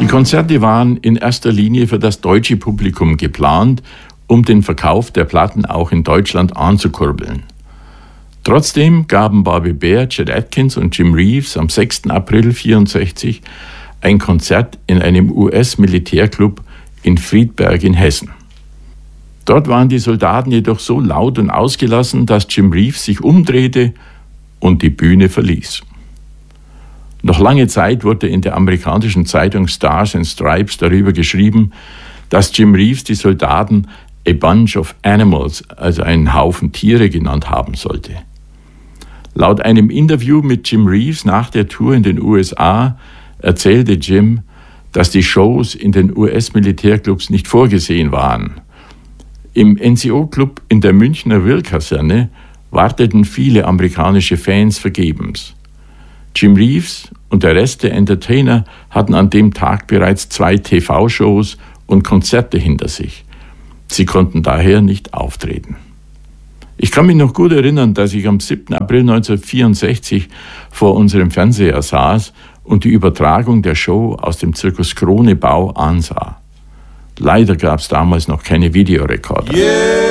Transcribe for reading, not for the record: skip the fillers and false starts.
Die Konzerte waren in erster Linie für das deutsche Publikum geplant, um den Verkauf der Platten auch in Deutschland anzukurbeln. Trotzdem gaben Barbie Bear, Chet Atkins und Jim Reeves am 6. April 1964 ein Konzert in einem US-Militärclub in Friedberg in Hessen. Dort waren die Soldaten jedoch so laut und ausgelassen, dass Jim Reeves sich umdrehte und die Bühne verließ. Noch lange Zeit wurde in der amerikanischen Zeitung Stars and Stripes darüber geschrieben, dass Jim Reeves die Soldaten a bunch of animals, also einen Haufen Tiere, genannt haben sollte. Laut einem Interview mit Jim Reeves nach der Tour in den USA erzählte Jim, dass die Shows in den US-Militärclubs nicht vorgesehen waren. Im NCO-Club in der Münchner Will-Kaserne warteten viele amerikanische Fans vergebens. Jim Reeves und der Rest der Entertainer hatten an dem Tag bereits 2 TV-Shows und Konzerte hinter sich. Sie konnten daher nicht auftreten. Ich kann mich noch gut erinnern, dass ich am 7. April 1964 vor unserem Fernseher saß und die Übertragung der Show aus dem Zirkus Kronebau ansah. Leider gab es damals noch keine Videorekorder. Yeah.